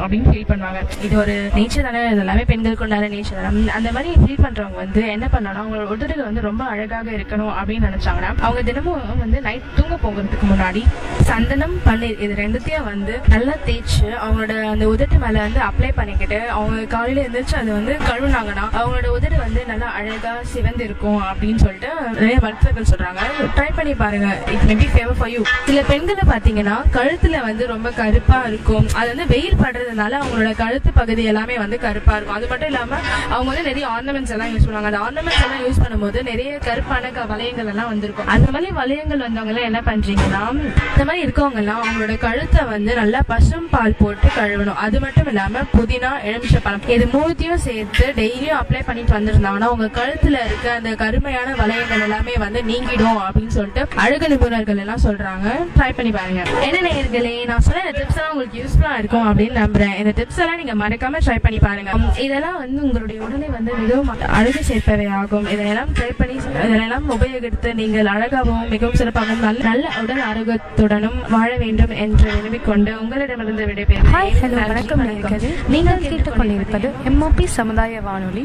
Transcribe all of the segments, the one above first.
அப்படின்னு ஃபீல் பண்ணுவாங்க. இது ஒரு நேச்சர் தானே, இது எல்லாமே பெண்களுக்கு உண்டான நேச்சர் தானே. அந்த மாதிரி ஃபீல் பண்றவங்க வந்து என்ன பண்ணணும், அவங்களோட உதடுகள் வந்து ரொம்ப அழகாக இருக்கணும் அப்படின்னு நினைச்சாங்கன்னா அவங்க தினமும் வந்து நைட் தூங்க போகிறதுக்கு முன்னாடி சந்தனம், பன்னீர் இது ரெண்டுத்தையும் வந்து நல்லா தேய்ச்சி அவங்களோட அந்த உதட்டு மேல வந்து அப்ளை பண்ணிக்கிட்டு அவங்க காலையில எழுந்திரிச்சு அது வந்து கழுவுனாங்கன்னா அவங்களோட உதடு வந்து நல்லா அழகா சிவந்து இருக்கும் அப்படின்னு சொல்லிட்டு நிறைய மருத்துவர்கள் சொல்றாங்க. ட்ரை பண்ணி பாருங்க, it may be favour for you. சில பெண்களை பாத்தீங்கன்னா கழுத்துல வந்து ரொம்ப கருப்பா இருக்கும். அது வந்து வெயில் படுறதுனால அவங்களோட கழுத்து பகுதி எல்லாமே வந்து கருப்பா இருக்கும். அது மட்டும் இல்லாம அவங்க வந்து நிறைய ஆர்னமெண்ட்ஸ் எல்லாம் யூஸ் பண்ணுவாங்க. அந்த ஆர்னமெண்ட்ஸ் எல்லாம் யூஸ் பண்ணும்போது நிறைய கருப்பான வளையங்கள் எல்லாம் வந்திருக்கும். அந்த மாதிரி வளையங்கள் வந்தவங்க எல்லாம் என்ன பண்றீங்கன்னா, இந்த மாதிரி இருக்கவங்க எல்லாம் அவங்களோட கழுத்தை வந்து நல்லா பசும் பால் போட்டு கழுவணும். அது மட்டும் இல்லாம புதினா, எலுமிச்சை பழம் இது மூணுத்தையும் சேர்த்து டெய்லியும் அப்ளை பண்ணிட்டு வந்திருந்தாங்கன்னா உங்க கழுத்துல இருக்க அந்த கருமையான வளையங்கள் எல்லாமே வந்து நீங்கிடும் அப்படின்னு சொல்லிட்டு அழகு நிபுணர்கள் எல்லாம் சொல்றாங்க. ட்ரை பண்ணி பாருங்க. என்ன நேயர்களே, நான் சொன்ன இந்த டிப்ஸ் எல்லாம் உங்களுக்கு யூஸ்ஃபுல்லா இருக்கும் அப்படின்னு நம்புறேன். இந்த டிப்ஸ் எல்லாம் நீங்க மறக்காம ட்ரை பண்ணி பாருங்க. இதெல்லாம் வந்து உங்களுடைய உடலை வந்து மிகவும் அழகு சேர்ப்பவை ஆகும். இதெல்லாம் ட்ரை பண்ணி இதெல்லாம் உபயோகித்து நீங்கள் அழகாகவும் மிகவும் சிறப்பாகவும் நல்ல உடல் ஆரோக்கியத்துடனும் வாழ வேண்டும் என்று விரும்பிக்கொண்டு உங்களிடமிருந்து விடைபெறுகிறேன். நீங்கள் கேட்டுக்கொண்டிருப்பது எம்ஓபி சமுதாய வானொலி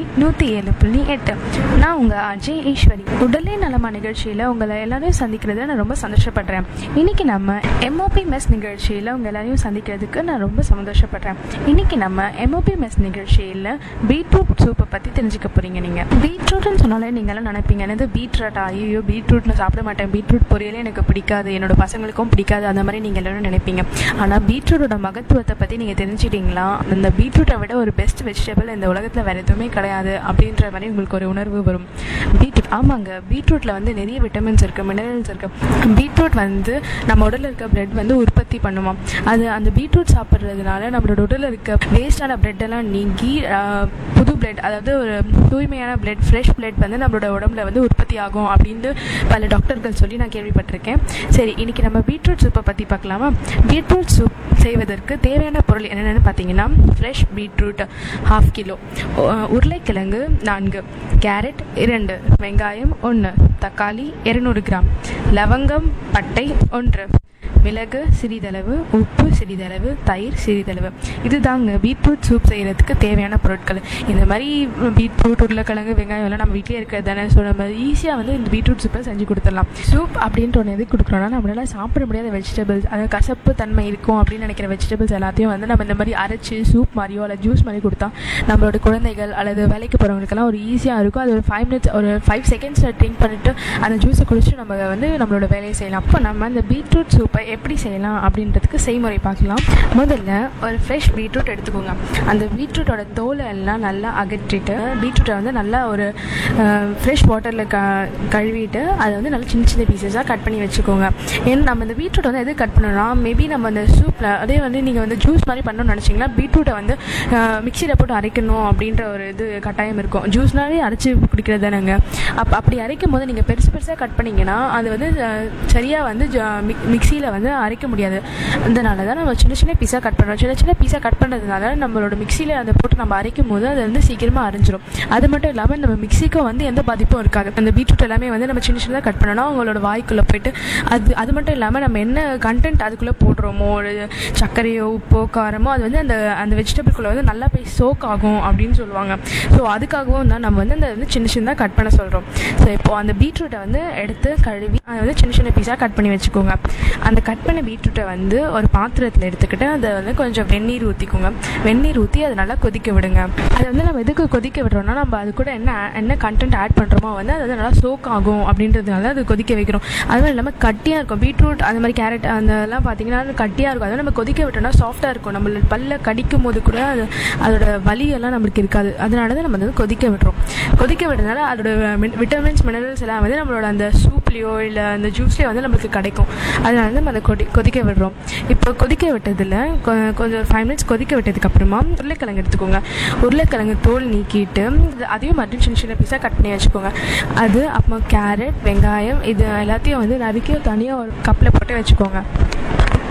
107.8. நான் உங்க அஜய் ஈஸ்வரி. உடலே நலமா நிகழ்ச்சியில உங்களை எல்லாரையும் சந்திக்கிறத நான் ரொம்ப சந்தோஷப்படுறேன். இன்னைக்கு நம்ம எம்ஓபி மெஸ் நிகழ்ச்சியில உங்க எல்லாரையும் சந்திக்கிறதுக்கு நான் ரொம்ப சந்தோஷப்படுறேன். இன்னைக்கு நம்ம எம்ஓபி மெஸ் நிகழ்ச்சியில பீட்ரூட் சூப்பை பத்தி தெரிஞ்சுக்க போறீங்க. நீங்க பீட்ரூட்னு சொன்னாலே நீங்க எல்லாம் நினைப்பீங்க, என்னது பீட்ரூட்டா, ஐயோ பீட்ரூட் நான் சாப்பிட மாட்டேன், பீட்ரூட் பொரியலே எனக்கு பிடிக்காது, என்னோட பசங்களுக்கும் பிடிக்காது, அந்த மாதிரி நீங்க எல்லாரும் நினைப்பீங்க. ஆனா பீட்ரூட்டோட மகத்துவத்தை பத்தி நீங்க தெரிஞ்சுட்டீங்களா? அந்த பீட்ரூட்டை விட ஒரு பெஸ்ட் வெஜிடபிள் இந்த உலகத்துல வேற எதுவுமே கிடையாது அப்படின்ற மாதிரி உங்களுக்கு ஒரு உணர்வு வரும். பீட்ரூட், ஆமாங்க, பீட்ரூட்ல வந்து நிறைய விட்டமின்ஸ் இருக்கு, மினரல்ஸ் இருக்கு. பீட்ரூட் வந்து நம்ம உடல்ல இருக்க பிளட் வந்து உற்பத்தி பண்ணுவோம். அது அந்த பீட்ரூட் சாப்பிட்றதுனால நம்மளோட உடல்ல இருக்க வேஸ்டான பிளட் எல்லாம் நீங்கி புது பிளட், அதாவது ஒரு தூய்மையான பிளட், ஃப்ரெஷ் பிளட் வந்து நம்மளோட உடம்புல வந்து உற்பத்தி ஆகும் அப்படின்னு பல டாக்டர்கள் சொல்லி நான் கேள்விப்பட்டிருக்கேன். சரி, இன்னைக்கு நம்ம பீட்ரூட் சூப்பை பற்றி பார்க்கலாமா? பீட்ரூட் சூப் செய்வதற்கு தேவையான பொருள் என்னென்னு பார்த்தீங்கன்னா, ஃப்ரெஷ் பீட்ரூட் 1/2 கிலோ, உருளைக்கிழங்கு 4, கேரட் 2, வெங்காயம் 1, தக்காளி 200 கிராம், லவங்கம், பட்டை 1, மிளகு சிறிதளவு, உப்பு சிறிதளவு, தயிர் சிறிதளவு. இதுதாங்க பீட்ரூட் சூப் செய்கிறதுக்கு தேவையான பொருட்கள். இந்த மாதிரி பீட்ரூட், உருளைக்கிழங்கு, வெங்காயம் எல்லாம் நம்ம வீட்டிலே இருக்கிறது தானே. ஸோ நம்ம ஈஸியாக வந்து இந்த பீட்ரூட் சூப்பை செஞ்சு கொடுத்துடலாம். சூப் அப்படின்ற ஒன்று எதுக்கு கொடுக்குறோன்னா, நம்மளால சாப்பிட முடியாத வெஜிடபிள்ஸ், அதாவது கசப்பு தன்மை இருக்கும் அப்படின்னு நினைக்கிற வெஜிடபிள்ஸ் எல்லாத்தையும் வந்து நம்ம இந்த மாதிரி அரைச்சி சூப் மாதிரியோ அல்லது ஜூஸ் மாதிரி கொடுத்தா நம்மளோட குழந்தைகள் அல்லது வேலைக்கு போகிறவங்களுக்கெல்லாம் ஒரு ஈஸியாக இருக்கும். அது ஒரு 5 minutes, ஒரு 5 seconds ட்ரிங்க் பண்ணிவிட்டு அந்த ஜூஸை குடிச்சிட்டு நம்ம வந்து நம்மளோட வேலையை செய்யலாம். அப்போ நம்ம அந்த பீட்ரூட் சூப்பை எப்படி செய்யலாம் அப்படின்றதுக்கு செய்முறை பார்க்கலாம். முதல்ல ஒரு ஃப்ரெஷ் பீட்ரூட் எடுத்துக்கோங்க. அந்த பீட்ரூட்டோட தோலை எல்லாம் நல்லா அகற்றிட்டு பீட்ரூட்டை வந்து நல்லா ஒரு ஃப்ரெஷ் வாட்டரில் கழுவிட்டு அதை வந்து நல்லா சின்ன சின்ன பீசஸாக கட் பண்ணி வச்சுக்கோங்க. ஏன்னா நம்ம இந்த பீட்ரூட் வந்து எது கட் பண்ணணும்னா, மேபி நம்ம அந்த சூப்பில் அதே வந்து நீங்கள் வந்து ஜூஸ் மாதிரி பண்ணணும்னு நினச்சிங்கன்னா பீட்ரூட்டை வந்து மிக்சியில் போட்டு அரைக்கணும் அப்படின்ற ஒரு இது கட்டாயம் இருக்கும். ஜூஸ்னாலே அரைச்சி குடிக்கிறது தானேங்க. அப்படி அரைக்கும் போது நீங்கள் பெருசு பெருசாக கட் பண்ணிங்கன்னா அது வந்து சரியாக வந்து மிக்சியில் வந்து அரைக்க முடியாது. அதனால தான் நம்ம சின்ன சின்ன பீஸாக கட் பண்ணுறோம். சின்ன சின்ன பீஸாக கட் பண்ணுறதுனால நம்மளோட மிக்சியில் அதை போட்டு நம்ம அரைக்கும் போது அது வந்து சீக்கிரமாக அரைஞ்சிரும். அது மட்டும் இல்லாமல் நம்ம மிக்சிக்கும் வந்து எந்த பாதிப்பும் இருக்காது. அந்த பீட்ரூட் எல்லாமே வந்து நம்ம சின்ன சின்னதாக கட் பண்ணோம்னா அவங்களோட வாய்க்குள்ளே போயிட்டு அது மட்டும் இல்லாமல் நம்ம என்ன கண்டென்ட் அதுக்குள்ளே போடுறோமோ, ஒரு சர்க்கரையோ உப்போ காரமோ, அது வந்து அந்த வெஜிடபிள்குள்ளே வந்து நல்லா போய் சோக் ஆகும் அப்படின்னு சொல்லுவாங்க. ஸோ அதுக்காகவும் தான் நம்ம வந்து அந்த வந்து சின்ன சின்னதாக கட் பண்ண சொல்கிறோம். ஸோ இப்போது அந்த பீட்ரூட்டை வந்து எடுத்து கழுவி அதை வந்து சின்ன சின்ன பீஸாக கட் பண்ணி வச்சுக்கோங்க. அந்த கட் பண்ண பீட்ரூட்டை வந்து ஒரு பாத்திரத்தில் எடுத்துக்கிட்டு அதை வந்து கொஞ்சம் வெந்நீர் ஊற்றிக்கோங்க. வெந்நீர் ஊற்றி அதை நல்லா கொதிக்க விடுங்க. அதை வந்து நம்ம எதுக்கு கொதிக்க விடுறோம்னா, நம்ம அது கூட என்ன கண்டென்ட் ஆட் பண்ணுறோமோ வந்து அது வந்து நல்லா சோக் ஆகும் அப்படின்றதுனால அது கொதிக்க வைக்கிறோம். அது மாதிரி இல்லாமல் கட்டியாக இருக்கும் பீட்ரூட், அந்த மாதிரி கேரட் அதெல்லாம் பார்த்தீங்கன்னா அது கட்டியாக இருக்கும். அதை நம்ம கொதிக்க விட்டோம்னா சாஃப்டாக இருக்கும். நம்ம பல்ல கடிக்கும் போது கூட அதோட வலியெல்லாம் நம்மளுக்கு இருக்காது. அதனால தான் நம்ம வந்து கொதிக்க விடுறோம். கொதிக்க விடுறதுனால அதோட விட்டமின்ஸ், மினரல்ஸ் எல்லாம் வந்து நம்மளோட அந்த சூப்லேயோ இல்லை அந்த ஜூஸ்லேயோ வந்து நம்மளுக்கு கிடைக்கும். அதனால நம்ம அதை கொதிக்க விடுறோம். இப்போ கொதிக்க விட்டதில் கொஞ்சம் 5 minutes கொதிக்க விட்டதுக்கப்புறமா உருளைக்கிழங்கு எடுத்துக்கோங்க. உருளைக்கிழங்கு தோல் நீக்கிட்டு அதையும் மறுபடியும் சின்ன சின்ன பீஸாக கட் பண்ணி வச்சுக்கோங்க. அது அப்புறம் கேரட், வெங்காயம் இது எல்லாத்தையும் வந்து நறுக்கி தனியாக ஒரு கப்பில் போட்டு வச்சுக்கோங்க.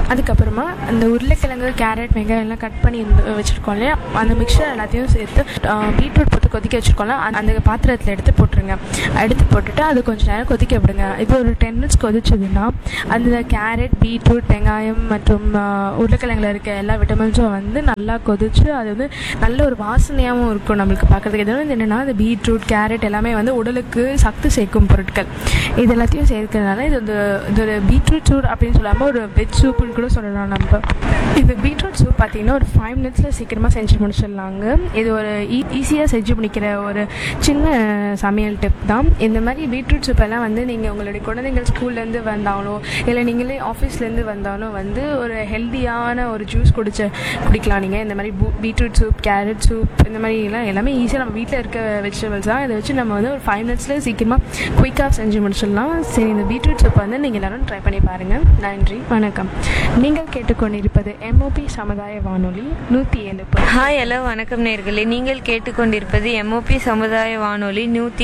அதுக்கப்புறமா அந்த உருளைக்கிழங்கு, கேரட், வெங்காயம் எல்லாம் கட் பண்ணி வச்சுருக்கோம் இல்லையா, அந்த மிக்சர் எல்லாத்தையும் சேர்த்து பீட்ரூட் போட்டு கொதிக்க வச்சுருக்கோம்ல, அந்த பாத்திரத்தில் எடுத்து போட்டுருங்க. எடுத்து போட்டுட்டு அது கொஞ்சம் நேரம் கொதிக்க விடுங்க. இப்போ ஒரு 10 minutes கொதிச்சதுன்னா அந்த கேரட், பீட்ரூட், வெங்காயம் மற்றும் உருளைக்கிழங்குல இருக்க எல்லா விட்டமின்ஸும் வந்து நல்லா கொதிச்சு அது வந்து நல்ல ஒரு வாசனையாகவும் இருக்கும் நம்மளுக்கு பார்க்குறதுக்கு. இது வந்து என்னென்னா, அந்த பீட்ரூட், கேரட் எல்லாமே வந்து உடலுக்கு சக்தி சேர்க்கும் பொருட்கள். இது எல்லாத்தையும் சேர்க்கறதுனால இது ஒரு பீட்ரூட் சூப் அப்படின்னு சொல்லாமல் ஒரு வெஜ் சூப்புன்னு கூட சொல்லலாம். நம்ம இந்த பீட்ரூட் சூப் பார்த்தீங்கன்னா ஒரு 5 minutesல சீக்கிரமாக செஞ்சு முடிச்சிடலாங்க. இது ஒரு ஈஸியாக செஞ்சு முடிக்கிற ஒரு சின்ன சமையல் டிப் தான். இந்த மாதிரி பீட்ரூட் சூப் எல்லாம் வந்து நீங்கள் உங்களுடைய குழந்தைங்கள் ஸ்கூல்லேருந்து வந்தாலும் இல்லை நீங்களே ஆஃபீஸ்லேருந்து வந்தாலும் வந்து ஒரு ஹெல்த்தியான ஒரு ஜூஸ் குடிக்கலாம். நீங்கள் இந்த மாதிரி பீட்ரூட் சூப், கேரட் சூப் இந்த மாதிரிலாம் எல்லாமே ஈஸியாக நம்ம வீட்டில் இருக்க வெஜிடபிள்ஸ் தான். இதை வச்சு நம்ம வந்து ஒரு 5 minutesல சீக்கிரமாக குயிக்காக செஞ்சு முடிச்சிடலாம். சரி, இந்த பீட்ரூட் சூப் வந்து நீங்கள் எல்லோரும் ட்ரை பண்ணி பாருங்கள். நன்றி, வணக்கம். நீங்கள் கேட்டுக்கொண்டிருப்பது MOP சமுதாய வானொலி 107. ஹாய், ஹலோ, வணக்கம் நேயர்களே. நீங்கள் கேட்டுக்கொண்டிருப்பது MOP சமுதாய வானொலி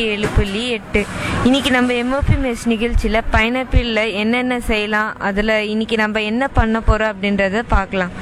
107.8. இன்னைக்கு நம்ம MOP மெஸ் நிகழ்ச்சியில் பைனாப்பிளில் என்னென்ன செய்யலாம், அதில் இன்னைக்கு நம்ம என்ன பண்ண போகிறோம் அப்படின்றத பார்க்கலாம்.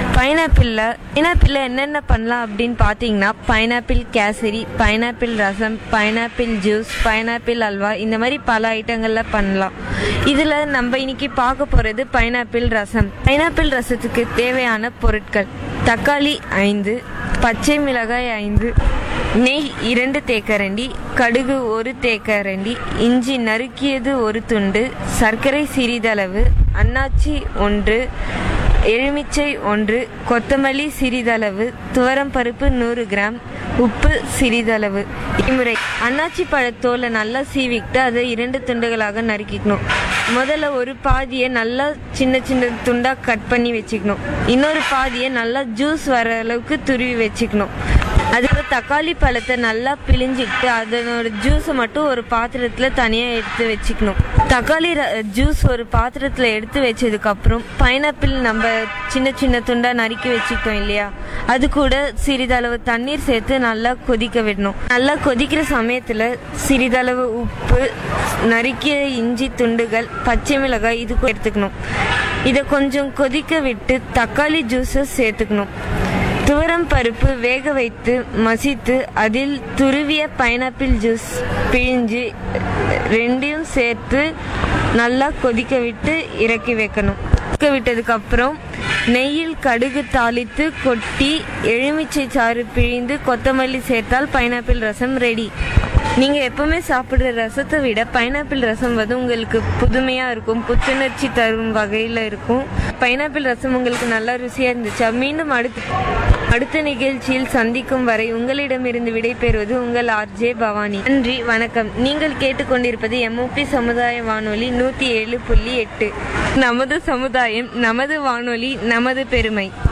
பைனாப்பிளில் என்னென்ன பண்ணலாம் அப்படின்னு பார்த்தீங்கன்னா, பைனாப்பிள் கேசரி, பைனாப்பிள் ரசம், பைனாப்பிள் ஜூஸ், பைனாப்பிள் அல்வா, இந்த மாதிரி பல ஐட்டங்களில் பண்ணலாம். இதில் நம்ம இன்னைக்கு பார்க்க போகிறது பைனாப்பிள் ரசம். பைனாப்பிள் ரசத்துக்கு தேவையான பொருட்கள்: தக்காளி 5, பச்சை மிளகாய் 5, நெய் 2 தேக்கரண்டி, கடுகு 1 தேக்கரண்டி, இஞ்சி நறுக்கியது 1 துண்டு, சர்க்கரை சிறிதளவு, அன்னாச்சி 1, எலுமிச்சை 1, கொத்தமல்லி சிறிதளவு, துவரம் பருப்பு 100 கிராம், உப்பு சிறிதளவு. இம்முறை அன்னாச்சி பழத்தோலை நல்லா சீவிக்கிட்டு அதை 2 துண்டுகளாக நறுக்கிக்கணும். முதல்ல ஒரு பாதியை நல்லா சின்ன சின்ன துண்டாக கட் பண்ணி வச்சுக்கணும். இன்னொரு பாதியை நல்லா ஜூஸ் வர அளவுக்கு துருவி வச்சுக்கணும். அதுக்கு தக்காளி பழத்தை நல்லா பிழிஞ்சிக்கிட்டு அதனோட ஜூஸை மட்டும் ஒரு பாத்திரத்தில் தனியாக எடுத்து வச்சுக்கணும். தக்காளி ஜூஸ் ஒரு பாத்திரத்தில் எடுத்து வச்சதுக்கப்புறம் பைனாப்பிள் நம்ம சின்ன சின்ன துண்டாக நறுக்கி வச்சுக்கிட்டோம் இல்லையா, அது கூட சிறிதளவு தண்ணீர் சேர்த்து நல்லா கொதிக்க விடணும். நல்லா கொதிக்கிற சமயத்தில் சிறிதளவு உப்பு, நறுக்கிய இஞ்சி துண்டுகள், பச்சை மிளகாய் இது எடுத்துக்கணும். இதை கொஞ்சம் கொதிக்க விட்டு தக்காளி ஜூஸை சேர்த்துக்கணும். துவரம் பருப்பு வேக வைத்து மசித்து அதில் துருவிய பைனாப்பிள் ஜூஸ் பிழிஞ்சு 2யும் சேர்த்து நல்லா கொதிக்க விட்டு இறக்கி வைக்கணும். கொதிக்க விட்டதுக்கப்புறம் நெய்யில் கடுகு தாளித்து கொட்டி எலுமிச்சை சாறு பிழிந்து கொத்தமல்லி சேர்த்தால் பைனாப்பிள் ரசம் ரெடி. நீங்கள் எப்பவுமே சாப்பிட்ற ரசத்தை விட பைனாப்பிள் ரசம் வந்து உங்களுக்கு புதுமையாக இருக்கும், புத்துணர்ச்சி தரும் வகையில் இருக்கும். பைனாப்பிள் ரசம் உங்களுக்கு நல்லா ருசியாக இருந்துச்சா? மீண்டும் அடுத்த நிகழ்ச்சியில் சந்திக்கும் வரை உங்களிடமிருந்து விடைபெறுவது உங்கள் RJ பவானி. நன்றி, வணக்கம். நீங்கள் கேட்டுக்கொண்டிருப்பது MOP சமுதாய வானொலி 107.8. நமது சமுதாயம், நமது வானொலி, நமது பெருமை.